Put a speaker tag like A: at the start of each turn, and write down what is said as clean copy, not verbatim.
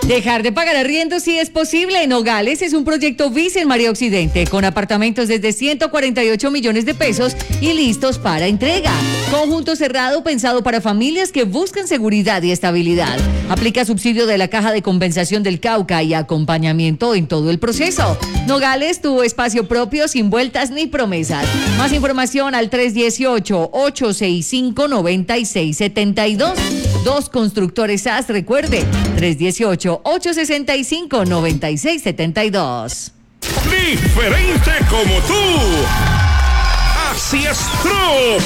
A: Dejar de pagar arriendo sí es posible. Nogales es un proyecto Vice en María Occidente, con apartamentos desde 148 millones de pesos y listos para entrega. Conjunto cerrado pensado para familias que buscan seguridad y estabilidad. Aplica subsidio de la Caja de Compensación del Cauca y acompañamiento en todo el proceso. Nogales, tu espacio propio sin vueltas ni promesas. Más información al 318-865-9672. Dos Constructores SAS, recuerde, 318-865-9672.
B: Diferente como tú. Así es, Truk.